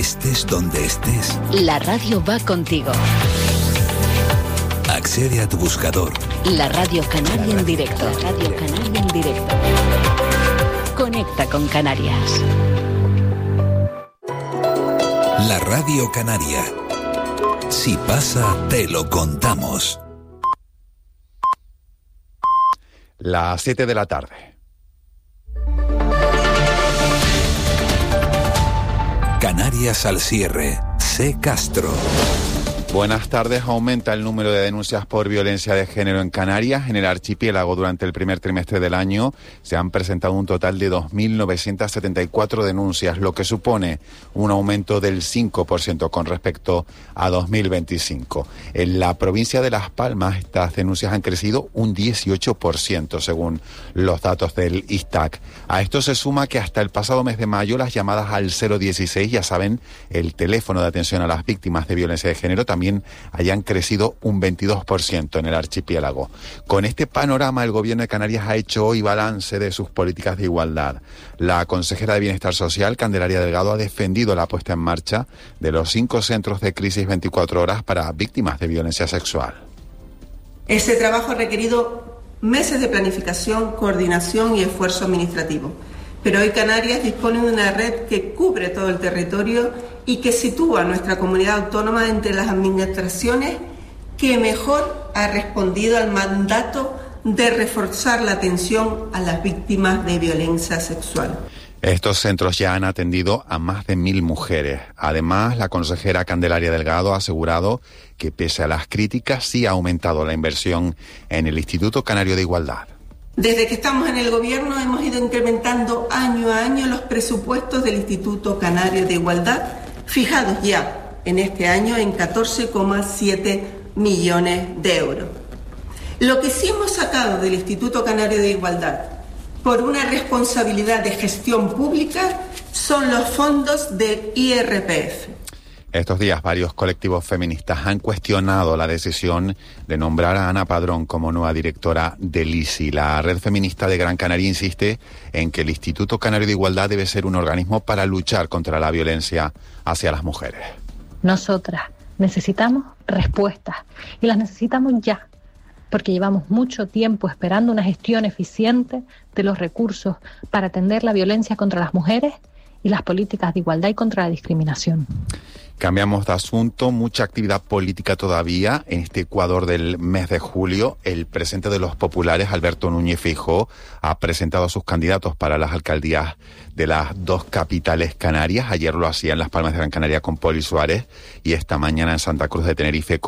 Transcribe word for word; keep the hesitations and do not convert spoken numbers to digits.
Estés donde estés, la radio va contigo. Accede a tu buscador. La Radio Canaria en directo. La Radio Canaria en directo. Conecta con Canarias. La Radio Canaria. Si pasa, te lo contamos. Las siete de la tarde. Canarias al cierre. C. Castro. Buenas tardes. Aumenta el número de denuncias por violencia de género en Canarias. En el archipiélago, durante el primer trimestre del año, se han presentado un total de dos mil novecientas setenta y cuatro denuncias, lo que supone un aumento del cinco por ciento con respecto a dos mil veinticinco. En la provincia de Las Palmas, estas denuncias han crecido un dieciocho por ciento, según los datos del ISTAC. A esto se suma que hasta el pasado mes de mayo, las llamadas al cero dieciséis, ya saben, el teléfono de atención a las víctimas de violencia de género, también También hayan crecido un veintidós por ciento en el archipiélago. Con este panorama, el Gobierno de Canarias ha hecho hoy balance de sus políticas de igualdad. La consejera de Bienestar Social, Candelaria Delgado, ha defendido la puesta en marcha de los cinco centros de crisis veinticuatro horas para víctimas de violencia sexual. Ese trabajo ha requerido meses de planificación, coordinación y esfuerzo administrativo. Pero hoy Canarias dispone de una red que cubre todo el territorio y que sitúa a nuestra comunidad autónoma entre las administraciones que mejor ha respondido al mandato de reforzar la atención a las víctimas de violencia sexual. Estos centros ya han atendido a más de mil mujeres. Además, la consejera Candelaria Delgado ha asegurado que, pese a las críticas, sí ha aumentado la inversión en el Instituto Canario de Igualdad. Desde que estamos en el Gobierno hemos ido incrementando año a año los presupuestos del Instituto Canario de Igualdad, fijados ya en este año en catorce coma siete millones de euros. Lo que sí hemos sacado del Instituto Canario de Igualdad por una responsabilidad de gestión pública son los fondos del I R P F. Estos días varios colectivos feministas han cuestionado la decisión de nombrar a Ana Padrón como nueva directora del I S I. La Red Feminista de Gran Canaria insiste en que el Instituto Canario de Igualdad debe ser un organismo para luchar contra la violencia hacia las mujeres. Nosotras necesitamos respuestas y las necesitamos ya, porque llevamos mucho tiempo esperando una gestión eficiente de los recursos para atender la violencia contra las mujeres y las políticas de igualdad y contra la discriminación. Cambiamos de asunto, mucha actividad política todavía en este Ecuador del mes de julio. El presidente de los populares, Alberto Núñez Feijóo, ha presentado a sus candidatos para las alcaldías de las dos capitales canarias. Ayer lo hacía en Las Palmas de Gran Canaria con Poli Suárez y esta mañana en Santa Cruz de Tenerife